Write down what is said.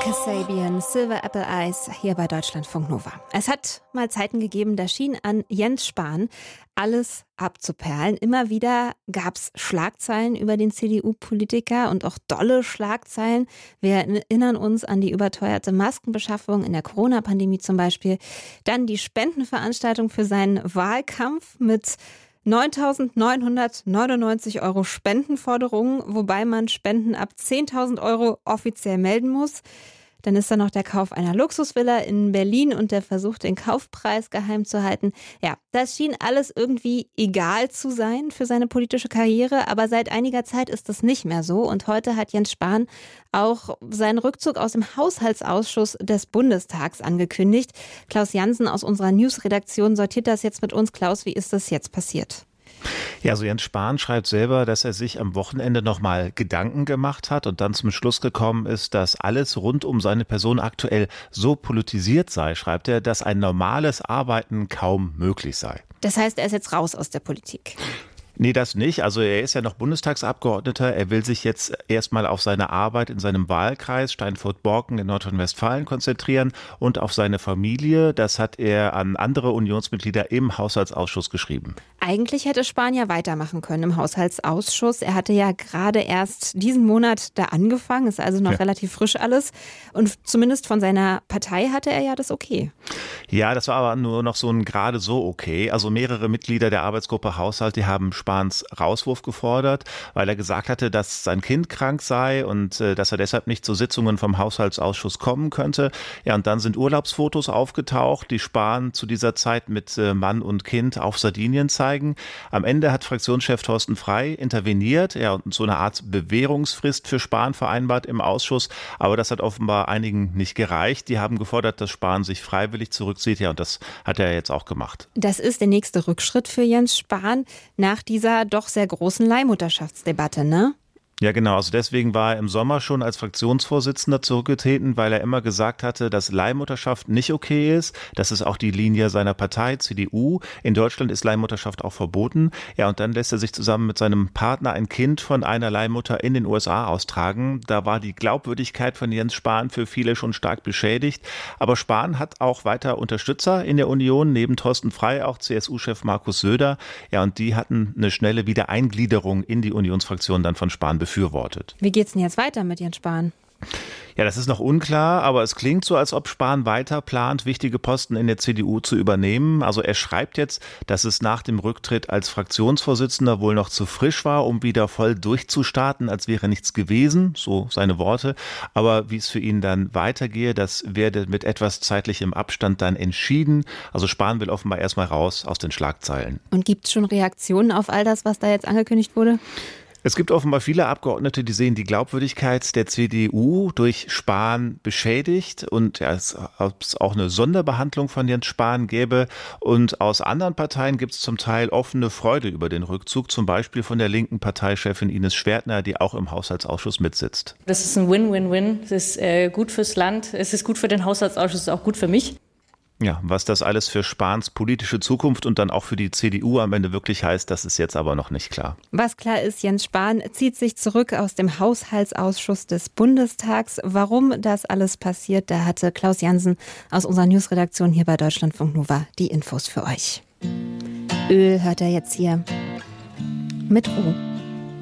Kasabian, Silver Apple Eyes, hier bei Deutschlandfunk Nova. Es hat mal Zeiten gegeben, da schien an Jens Spahn alles abzuperlen. Immer wieder gab es Schlagzeilen über den CDU-Politiker und auch dolle Schlagzeilen. Wir erinnern uns an die überteuerte Maskenbeschaffung in der Corona-Pandemie zum Beispiel. Dann die Spendenveranstaltung für seinen Wahlkampf mit 9.999 € Spendenforderungen, wobei man Spenden ab 10.000 € offiziell melden muss. Dann ist da noch der Kauf einer Luxusvilla in Berlin und der Versuch, den Kaufpreis geheim zu halten. Ja, das schien alles irgendwie egal zu sein für seine politische Karriere, aber seit einiger Zeit ist das nicht mehr so. Und heute hat Jens Spahn auch seinen Rückzug aus dem Haushaltsausschuss des Bundestags angekündigt. Klaus Jansen aus unserer Newsredaktion sortiert das jetzt mit uns. Klaus, wie ist das jetzt passiert? Ja, also Jens Spahn schreibt selber, dass er sich am Wochenende nochmal Gedanken gemacht hat und dann zum Schluss gekommen ist, dass alles rund um seine Person aktuell so politisiert sei, schreibt er, dass ein normales Arbeiten kaum möglich sei. Das heißt, er ist jetzt raus aus der Politik. Nee, das nicht. Also er ist ja noch Bundestagsabgeordneter. Er will sich jetzt erstmal auf seine Arbeit in seinem Wahlkreis Steinfurt-Borken in Nordrhein-Westfalen konzentrieren und auf seine Familie. Das hat er an andere Unionsmitglieder im Haushaltsausschuss geschrieben. Eigentlich hätte Spahn ja weitermachen können im Haushaltsausschuss. Er hatte ja gerade erst diesen Monat da angefangen, ist also noch relativ frisch alles. Und zumindest von seiner Partei hatte er ja das okay. Ja, das war aber nur noch so ein gerade so okay. Also mehrere Mitglieder der Arbeitsgruppe Haushalt, die haben Spahns Rauswurf gefordert, weil er gesagt hatte, dass sein Kind krank sei und dass er deshalb nicht zu Sitzungen vom Haushaltsausschuss kommen könnte. Ja, und dann sind Urlaubsfotos aufgetaucht, die Spahn zu dieser Zeit mit Mann und Kind auf Sardinien zeigen. Am Ende hat Fraktionschef Thorsten Frey interveniert, und so eine Art Bewährungsfrist für Spahn vereinbart im Ausschuss. Aber das hat offenbar einigen nicht gereicht. Die haben gefordert, dass Spahn sich freiwillig zurückzieht. Ja, und das hat er jetzt auch gemacht. Das ist der nächste Rückschritt für Jens Spahn nach dieser doch sehr großen Leihmutterschaftsdebatte, ne? Ja, genau. Also deswegen war er im Sommer schon als Fraktionsvorsitzender zurückgetreten, weil er immer gesagt hatte, dass Leihmutterschaft nicht okay ist. Das ist auch die Linie seiner Partei, CDU. In Deutschland ist Leihmutterschaft auch verboten. Ja, und dann lässt er sich zusammen mit seinem Partner ein Kind von einer Leihmutter in den USA austragen. Da war die Glaubwürdigkeit von Jens Spahn für viele schon stark beschädigt. Aber Spahn hat auch weiter Unterstützer in der Union, neben Thorsten Frey auch CSU-Chef Markus Söder. Ja, und die hatten eine schnelle Wiedereingliederung in die Unionsfraktion dann von Spahn befürwortet. Wie geht's denn jetzt weiter mit Jens Spahn? Ja, das ist noch unklar, aber es klingt so, als ob Spahn weiter plant, wichtige Posten in der CDU zu übernehmen. Also er schreibt jetzt, dass es nach dem Rücktritt als Fraktionsvorsitzender wohl noch zu frisch war, um wieder voll durchzustarten, als wäre nichts gewesen, so seine Worte. Aber wie es für ihn dann weitergehe, das werde mit etwas zeitlichem Abstand dann entschieden. Also Spahn will offenbar erstmal raus aus den Schlagzeilen. Und gibt es schon Reaktionen auf all das, was da jetzt angekündigt wurde? Es gibt offenbar viele Abgeordnete, die sehen die Glaubwürdigkeit der CDU durch Spahn beschädigt und ob es auch eine Sonderbehandlung von Jens Spahn gäbe. Und aus anderen Parteien gibt es zum Teil offene Freude über den Rückzug, zum Beispiel von der linken Parteichefin Ines Schwertner, die auch im Haushaltsausschuss mitsitzt. Das ist ein Win-Win-Win. Das ist gut fürs Land, es ist gut für den Haushaltsausschuss, auch gut für mich. Ja, was das alles für Spahns politische Zukunft und dann auch für die CDU am Ende wirklich heißt, das ist jetzt aber noch nicht klar. Was klar ist, Jens Spahn zieht sich zurück aus dem Haushaltsausschuss des Bundestags. Warum das alles passiert, da hatte Klaus Jansen aus unserer Newsredaktion hier bei Deutschlandfunk Nova die Infos für euch. Öl hört er jetzt hier mit Ruhe.